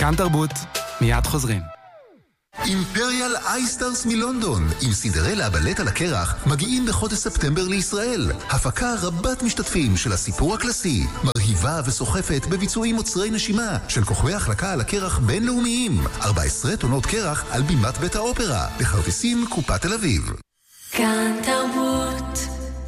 כאן תרבות, מיד חוזרים. אימפריאל אייסטארס מלונדון עם סינדרלה הבלט על הקרח מגיעים בחודש ספטמבר לישראל. הפקה רבת משתתפים של הסיפור הקלאסי, מרהיבה וסוחפת בביצועים מוצרי נשימה של כוכבי החלקה על הקרח בינלאומיים. 14 טונות קרח על בימת בית האופרה, בכרטיסים קופת תל אביב. כאן תרבות.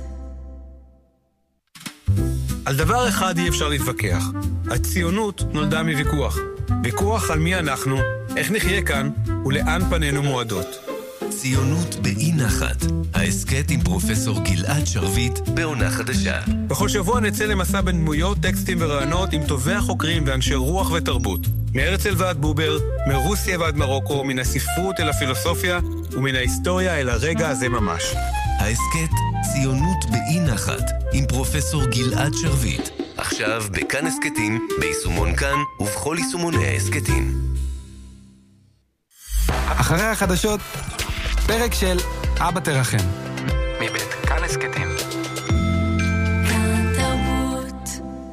על דבר אחד אי אפשר להתווכח. הציונות נולדה מוויכוח. ויכוח על מי אנחנו, איך נחיה כאן ולאן פנינו מועדות. ציונות באי נחת, העסקת עם פרופסור גלעד שרביט בעונה חדשה. בכל שבוע נצא למסע בין דמויות, טקסטים ורעיונות עם טובי החוקרים ואנשי רוח ותרבות. מהרצל ועד בובר, מרוסיה ועד מרוקו, מן הספרות אל הפילוסופיה ומן ההיסטוריה אל הרגע הזה ממש. העסקת ציונות באי נחת עם פרופסור גלעד שרביט. עכשיו בכאן עסקתים, ביישומון כאן ובכל יישומוני העסקתים. אחרי החדשות, פרק של אבא תרחם, מבית כאן עסקתים. כאן תרבות.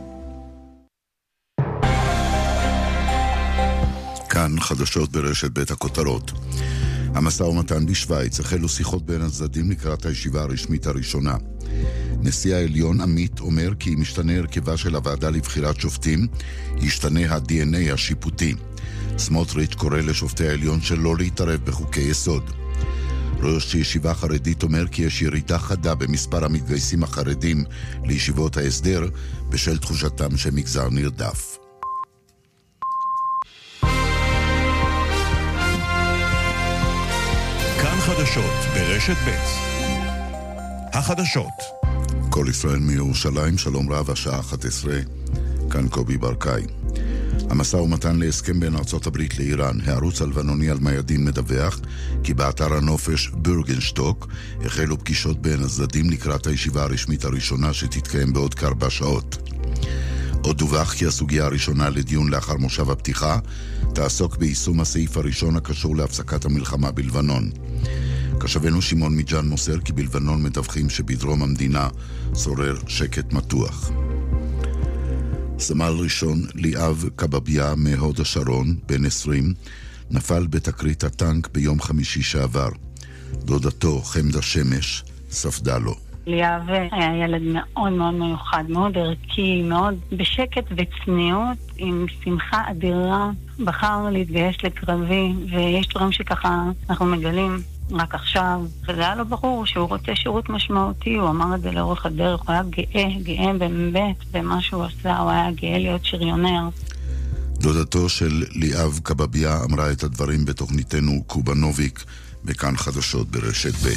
כאן חדשות ברשת בית הכותרות. המשא ומתן בשוויץ, החלו שיחות בין הצדדים לקראת הישיבה הרשמית הראשונה. נשיא העליון עמית אומר כי אם משתנה הרכבה של הוועדה לבחירת שופטים, ישתנה ה-DNA השיפוטי. סמוטריץ' קורא לשופטי העליון שלא להתערב בחוקי יסוד. ראש ישיבה חרדית אומר כי יש ירידה חדה במספר המתגייסים החרדים לישיבות ההסדר בשל תחושתם שמגזר נרדף. כאן חדשות ברשת ב'. החדשות. כל ישראל מירושלים, שלום רב, השעה 11, כאן קובי ברקאי. המשא ומתן להסכם בין ארצות הברית לאיראן. הערוץ הלבנוני על מיידין מדווח כי באתר הנופש בורגנשטוק החלו פגישות בין הצדדים לקראת הישיבה הרשמית הראשונה שתתקיים בעוד כ4 שעות. עוד דווח כי הסוגיה הראשונה לדיון לאחר מושב הפתיחה תעסוק ביישום הסעיף הראשון הקשור להפסקת המלחמה בלבנון. קשבנו שמעון מיג'אן מוסר כי בלבנון מדווחים שבדרום המדינה שורר שקט מתוח. סמל ראשון ליאב קבביה מהוד השרון, בן 20, נפל בתקרית הטנק ביום חמישי שעבר. דודתו חמדה שמש ספדה לו. ליאב היה ילד מאוד מאוד מיוחד, מאוד ערכי, מאוד בשקט וצניעות, עם שמחה אדירה. בחר להתגייס לקרבי, ויש דברים שככה אנחנו מגלים רק עכשיו, וזה היה לו ברור שהוא רוצה שירות משמעותי. הוא אמר את זה לאורך הדרך, הוא היה גאה באמת במה שהוא עשה, הוא היה גאה להיות שריונר. דודתו של ליאב קבביה אמרה את הדברים בתוכניתנו קובנוביק בכאן חדשות ברשת ב'.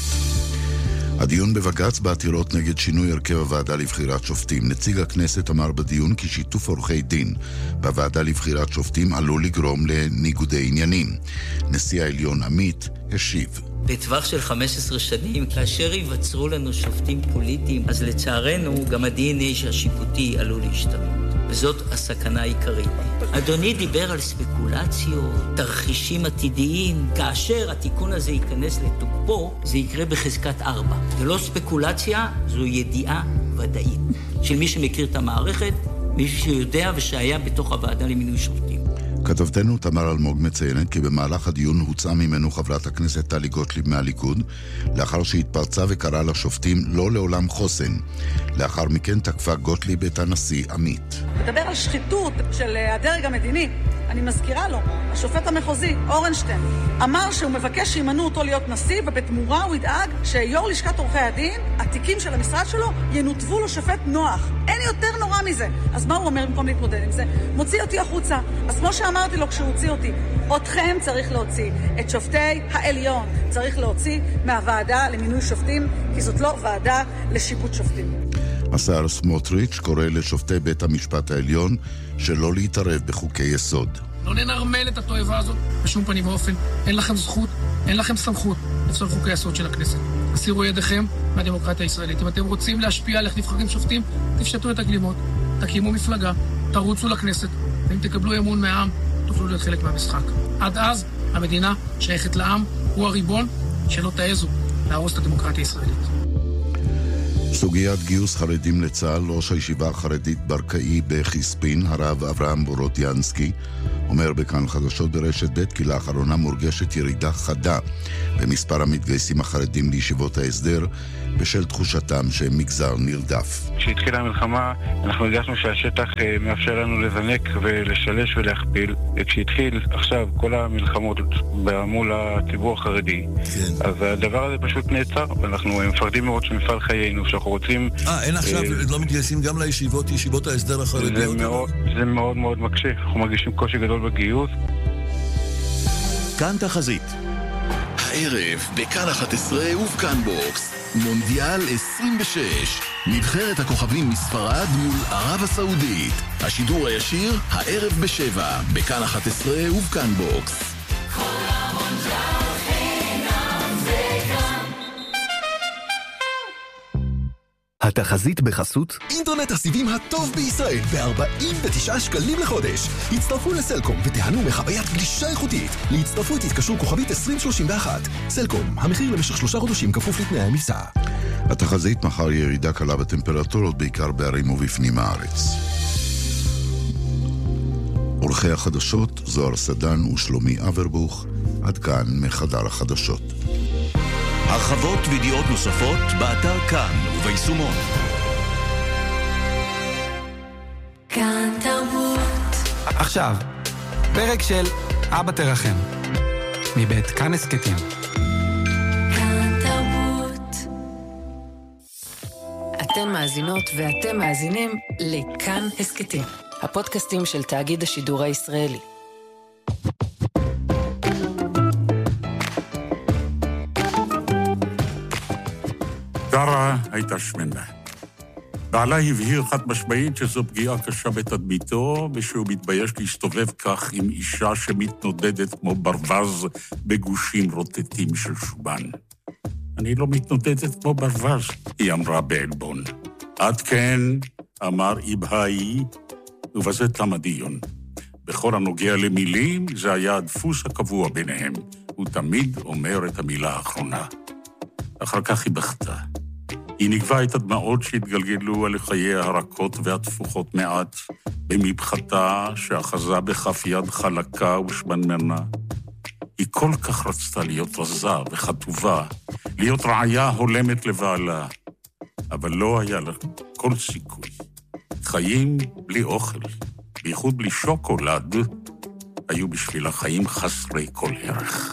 הדיון בבג"ץ בעתירות נגד שינוי הרכב הוועדה לבחירת שופטים. נציג הכנסת אמר בדיון כי שיתוף עורכי דין בוועדה לבחירת שופטים עלול לגרום לניגודי עניינים. נשיא העליון עמית השיב. בטווח של 15 שנים, כאשר ייווצרו לנו שופטים פוליטיים, אז לצערנו גם ה-DNA השיפוטי עלול להשתנות. וזאת הסכנה העיקרית. אדוני דיבר על ספקולציות, תרחישים עתידיים. כאשר התיקון הזה ייכנס לתוקפו, זה יקרה בחזקת 4. זה לא ספקולציה, זו ידיעה ודאית. של מי שמכיר את המערכת, מי שיודע ושהיה בתוך הוועדה למינוי שופטים. כתבתנו תמר אלמוג מציינת כי במהלך הדיון הוצאה ממנו חברת הכנסת טלי גוטליב מהליכוד, לאחר שהתפרצה וקראה לשופטים לא לעולם חוסן. לאחר מכן תקפה גוטליב את הנשיא עמית. מדבר על שחיתות של הדרג המדיני. אני מזכירה לו, השופט המחוזי, אורנשטיין, אמר שהוא מבקש שימנו אותו להיות נשיא, ובתמורה הוא ידאג שיו"ר לשכת עורכי הדין, התיקים של המשרד שלו, ינותבו לו שופט נוח. אין יותר נורא מזה. אז מה הוא אומר במקום להתמודד עם זה? מוציא אותי החוצה. אז כמו שאמרתי לו כשהוא הוציא אותי, אתכם צריך להוציא. את שופטי העליון צריך להוציא מהוועדה למינוי שופטים, כי זאת לא ועדה לשיפוט שופטים. השר סמוטריץ' קורא לשופטי בית המשפט העליון שלא להתערב בחוקי יסוד. לא ננרמל את התועבה הזאת בשום פנים ואופן. אין לכם זכות, אין לכם סמכות לפסול חוקי יסוד של הכנסת. הסירו ידיכם מהדמוקרטיה הישראלית. אם אתם רוצים להשפיע על איך נבחרים שופטים, תפשטו את הגלימות, תקימו מפלגה, תרוצו לכנסת, ואם תקבלו אמון מהעם, תוכלו להיות חלק מהמשחק. עד אז, המדינה שייכת לעם, הוא הריבון, שלא תעזו להרוס את הדמוקרטיה הישראלית. סוגיית גיוס חרדים לצה"ל, ראש הישיבה החרדית ברקאי בחיספין, הרב אברהם בורודיאנסקי, אומר בכאן חדשות ברשת ב' כי לאחרונה מורגשת ירידה חדה במספר המתגייסים החרדים לישיבות ההסדר, בשל תחושתם שהם מגזר נרדף. כשהתחילה המלחמה, אנחנו הרגשנו שהשטח מאפשר לנו לזנק ולשלש ולהכפיל. כשהתחיל עכשיו כל המלחמות מול הציבור החרדי, כן. אז הדבר הזה פשוט נעצר, ואנחנו מפחדים מאוד שמפעל חיינו, שאנחנו רוצים... אין עכשיו, לא מתגייסים גם לישיבות, ישיבות ההסדר החרדיות? זה מאוד מאוד מקשה, אנחנו מרגישים קושי גדול בגיוס. כאן תחזית. הערב בכאן 11 ובכאן בוקס מונדיאל 26, נבחרת הכוכבים מספרד מול ערב הסעודית. השידור הישיר הערב ב7 בכאן 11 ובכאן בוקס. התחזית בחסות אינטרנט הסיבים הטוב בישראל ב-49 שקלים לחודש. הצטרפו לסלקום ותיהנו מחוויית גלישה איכותית. להצטרפות התקשרו כוכבית 2031. סלקום, המחיר למשך 3 חודשים כפוף לתנאי המבצע. התחזית מחר ירידה קלה בטמפרטורות, בעיקר בערים ובפנים הארץ. עורכי החדשות זוהר סדן ושלומי אברבוך. עד כאן מחדר החדשות. הרחבות וידיעות נוספות באתר כאן וביישומון. כאן תרבות. עכשיו, פרק של אבא תרחם, מבית כאן הסקטים. כאן תרבות. אתן מאזינות ואתם מאזינים לכאן הסקטים, הפודקאסטים של תאגיד השידור הישראלי. שרה הייתה שמנה. בעלה הבהיר חד משמעית שזו פגיעה קשה בתדמיתו, ושהוא מתבייש להסתובב כך עם אישה שמתנודדת כמו ברווז בגושים רוטטים של שומן. אני לא מתנודדת כמו ברווז, היא אמרה בעלבון. עד כן, אמר איבהי, ובזה תם הדיון. בכל הנוגע למילים, זה היה הדפוס הקבוע ביניהם. הוא תמיד אומר את המילה האחרונה. אחר כך היא בכתה. היא נגבה את הדמעות שהתגלגלו על חייה הרכות והתפוחות מעט, במבחתה שאחזה בכף יד חלקה ושמנמנה. היא כל כך רצתה להיות רזה וחטובה, להיות רעיה הולמת לבעלה, אבל לא היה לה כל סיכוי. חיים בלי אוכל, בייחוד בלי שוקולד, היו בשביל החיים חסרי כל ערך.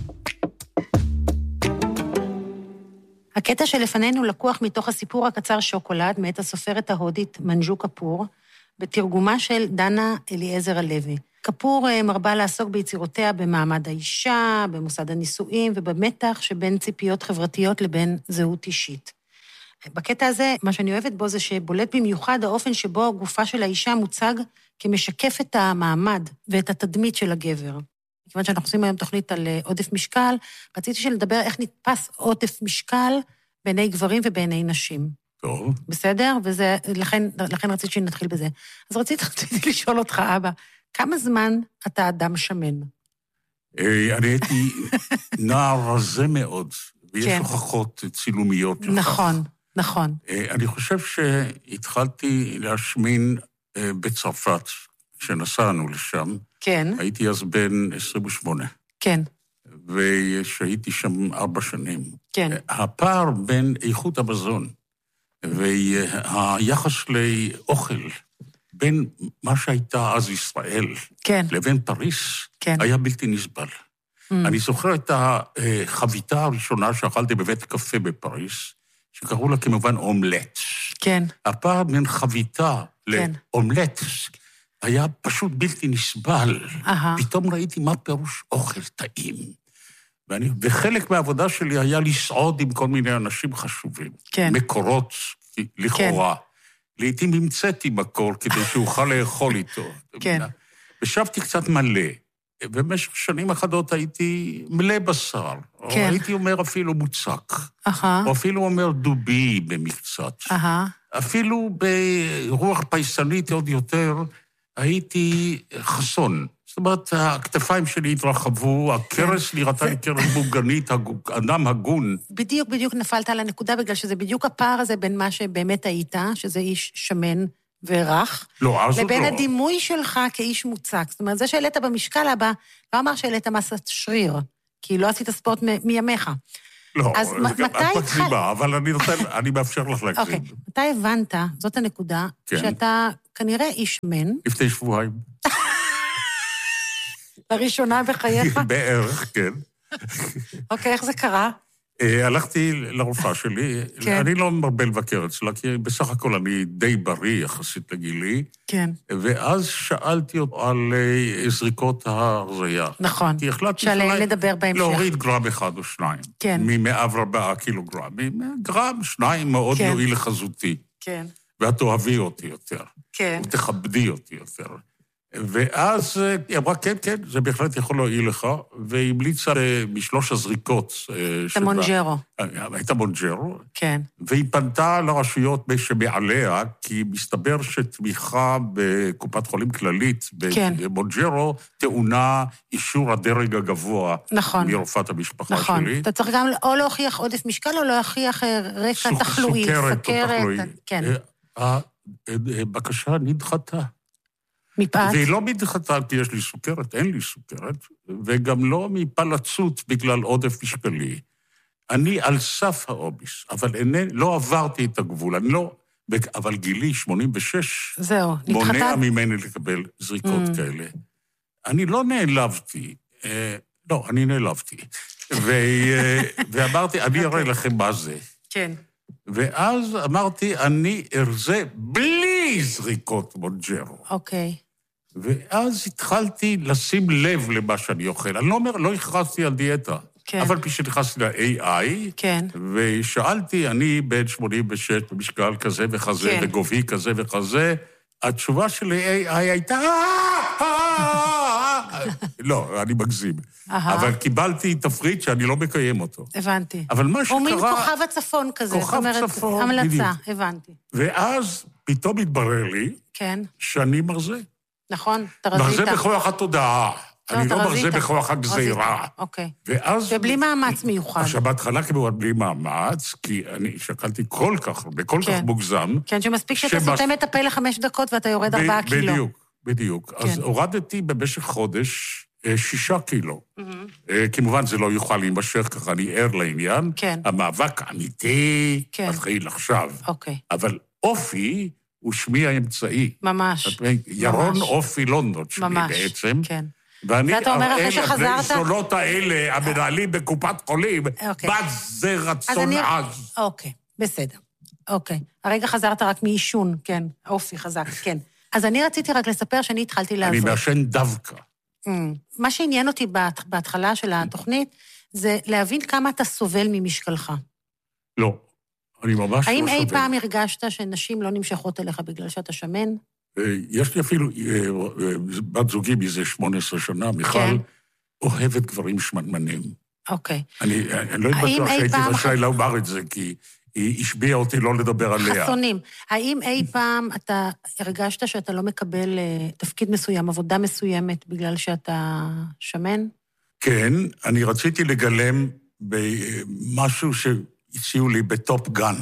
הקטע שלפנינו לקוח מתוך הסיפור הקצר שוקולד, מאת הסופרת ההודית מנג'ו קפור, בתרגומה של דנה אליעזר הלוי. קפור מרבה לעסוק ביצירותיה במעמד האישה, במוסד הנישואים ובמתח שבין ציפיות חברתיות לבין זהות אישית. בקטע הזה, מה שאני אוהבת בו זה שבולט במיוחד האופן שבו גופה של האישה מוצג כמשקף את המעמד ואת התדמית של הגבר. כיוון שאנחנו עושים היום תוכנית על עודף משקל, רציתי שנדבר איך נתפס עודף משקל בעיני גברים ובעיני נשים. טוב. בסדר? לכן רציתי שנתחיל בזה. אז רציתי לשאול אותך, אבא, כמה זמן אתה אדם שמן? אני הייתי נער רזה מאוד, ויש הוכחות צילומיות לכך. נכון, נכון. אני חושב שהתחלתי להשמין בצרפת, כשנסענו לשם. כן. הייתי אז בן 28. כן. ושהייתי שם 4 שנים. כן. הפער בין איכות המזון והיחס לאוכל, בין מה שהייתה אז ישראל, כן. לבין פריס, כן. היה בלתי נסבל. אני זוכר את החביתה הראשונה שאכלתי בבית קפה בפריס, שקראו לה כמובן אומלט. כן. הפער בין חביתה לאומלט, היה פשוט בלתי נסבל. פתאום ראיתי מה פירוש אוכל טעים. וחלק מהעבודה שלי היה לסעוד עם כל מיני אנשים חשובים. כן. מקורות, לכאורה. לעתים המצאתי מקור כדי שאוכל לאכול איתו. כן. ושבתי קצת מלא. במשך שנים אחדות הייתי מלא בשר. כן. או הייתי אומר אפילו מוצק. או אפילו אומר דובי במקצת. אפילו ברוח פייסנית עוד יותר, הייתי חסון. זאת אומרת, הכתפיים שלי התרחבו, הקרס נראתה לי קרס בוגנית, אדם הגון. בדיוק נפלת על הנקודה, בגלל שזה בדיוק הפער הזה בין מה שבאמת היית, שזה איש שמן ורך, לבין הדימוי שלך כאיש מוצק. זאת אומרת, זה שהעלית במשקל הבא, לא אמר שהעלית מסת שריר, כי לא עשית ספורט מימיך. לא, את מקסימה, אבל אני מאפשר לך להקסיב. אוקיי, מתי הבנת, זאת הנקודה, שאתה כנראה איש מן. לפני שבועיים. לראשונה בחייך? בערך, כן. אוקיי, איך זה קרה? הלכתי לרופאה שלי, אני לא מרבה לבקר אצלה, כי בסך הכל אני די בריא יחסית לגילי. כן. ואז שאלתי אותו על זריקות ההרזייה. נכון, שעליהם לדבר בהמשך. להוריד גרם 1 או 2. כן. מ-104 קילוגרם. גרם 2 מאוד יועיל לחזותי. כן. ואת אוהבי אותי יותר. כן. ותכבדי אותי יותר. ואז היא אמרה, כן, זה בהחלט יכול להועיל לך, והיא המליצה משלוש הזריקות. את המונג'רו. הייתה מונג'רו. כן. והיא פנתה לרשויות שמעליה, כי מסתבר שתמיכה בקופת חולים כללית, במונג'רו, טעונה אישור הדרג הגבוה. נכון. מרופאת המשפחה נכון. שלי. אתה צריך גם או להוכיח עודף משקל, או להוכיח רקע תחלואי. סוכרת או תחלואי. כן. הבקשה נדחתה. מפאת? והיא לא נדחתה כי יש לי סוכרת, אין לי סוכרת, וגם לא מפלצות בגלל עודף משקלי. אני על סף האוביס, אבל לא עברתי את הגבול, אבל גילי 86, זהו, מונע ממני לקבל זריקות כאלה. אני לא נעלבתי, אני נעלבתי, ואמרתי, אני אראה לכם מה זה. כן. ואז אמרתי, אני ארזה בלי זריקות מונג'רו. אוקיי. ואז התחלתי לשים לב למה שאני אוכל. אני לא אומר, לא הכרזתי על דיאטה. כן. אבל פי שנכנסתי ל-AI, כן. ושאלתי, אני בן 86 במשקל כזה וכזה, כן. וגובי כזה וכזה, התשובה שלי AI הייתה, לא, אני מגזים. אבל קיבלתי תפריט שאני לא מקיים אותו. הבנתי. אבל מה שקרה... הוא מין כוכב הצפון כזה. כוכב צפון, המלצה, הבנתי. ואז פתאום התברר לי, כן. שאני מרזה. נכון, אתה רזית. מרזה בכוח התודעה. אני לא מרזה בכוח הגזירה. אוקיי. ואז... ובלי מאמץ מיוחד. עכשיו, בהתחלה כמובן בלי מאמץ, כי אני שקלתי כל כך מוגזם. כן, שמספיק שאתה סותם את הפה ל5 דקות ואתה יורד 4 קילו. בדיוק. אז הורדתי במשך חודש 6 קילו. כמובן זה לא יוכל להימשך, ככה אני ער לעניין. המאבק האמיתי מתחיל עכשיו. אבל אופי הוא שמי האמצעי. ממש. ירון אופי לונדון שלי בעצם. כן. ואני אראה לבני זונות האלה, המנהלים בקופת חולים, מה זה רצון עז. אוקיי, בסדר. אוקיי. הרגע חזרת רק מאישון, כן. אופי חזק, כן. אז אני רציתי רק לספר שאני התחלתי לעזור. אני מעשן דווקא. מה שעניין אותי בהתחלה של התוכנית, זה להבין כמה אתה סובל ממשקלך. לא, אני ממש לא סובל. האם אי פעם הרגשת שנשים לא נמשכות אליך בגלל שאתה שמן? יש לי אפילו בת זוגי מזה 18 שנה, מיכל אוהבת גברים שמנמנים. אוקיי. אני לא בטוח שהייתי רשאי לומר את זה, כי היא השביעה אותי לא לדבר עליה. חסונים. האם אי פעם אתה הרגשת שאתה לא מקבל תפקיד מסוים, עבודה מסוימת, בגלל שאתה שמן? כן, אני רציתי לגלם במשהו שהציעו לי בטופ גן.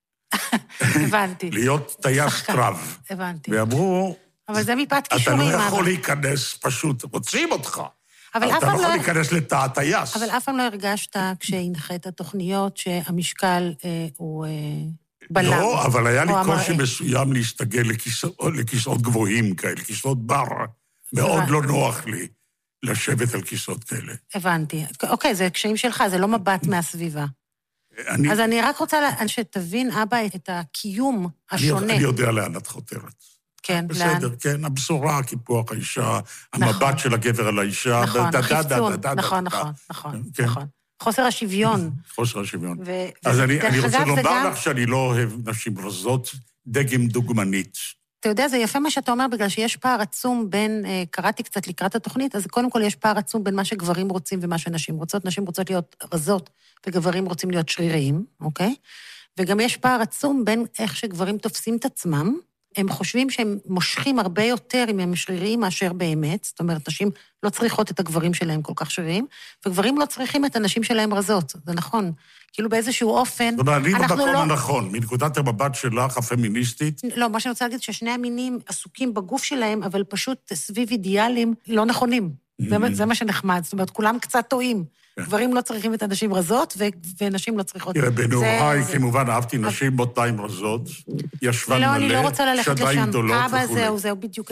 הבנתי. להיות טייס קרב. הבנתי. ואמרו, אבל זה מפאת כישורים. אתה לא יכול להיכנס, פשוט רוצים אותך. אתה לא יכול להיכנס לתא הטייס. אבל אף פעם לא הרגשת, כשהנחית תוכניות, שהמשקל הוא בלם. לא, אבל היה לי קושי מסוים להסתגל לכיסאות גבוהים כאלה, כיסאות בר. מאוד לא נוח לי לשבת על כיסאות כאלה. הבנתי. אוקיי, זה קשיים שלך, זה לא מבט מהסביבה. אז אני רק רוצה שתבין, אבא, את הקיום השונה. אני יודע לאן את חותרת. כן, לאן? בסדר, כן, הבשורה, קיפוח האישה, המבט של הגבר על האישה. נכון, החיסון, נכון. חוסר השוויון. חוסר השוויון. אז אני רוצה לומר לך שאני לא אוהב נשים רזות, דגם דוגמנית. אתה יודע, זה יפה מה שאתה אומר, בגלל שיש פער עצום בין, קראתי קצת לקראת התוכנית, אז קודם כל יש פער עצום בין מה שגברים רוצים ומה שנשים רוצות. נשים רוצות להיות רזות, וגברים רוצים להיות שריריים, אוקיי? וגם יש פער עצום בין איך שגברים תופסים את עצמם, הם חושבים שהם מושכים הרבה יותר אם הם שריריים מאשר באמת, זאת אומרת, נשים לא צריכות את הגברים שלהם כל כך שריריים, וגברים לא צריכים את הנשים שלהם רזות, זה נכון. כאילו באיזשהו אופן... זאת אומרת, אני במקום הנכון, מנקודת המבט שלך, הפמיניסטית... לא, מה שאני רוצה להגיד, ששני המינים עסוקים בגוף שלהם, אבל פשוט סביב אידיאלים לא נכונים. זה מה שנחמד, זאת אומרת, כולם קצת טועים. גברים לא צריכים את הנשים רזות, ונשים לא צריכות... תראה, בנעוריי, כמובן, אהבתי נשים מותיים רזות, ישבן מלא, שדיים גדולות וכו'. אבא, זהו, בדיוק.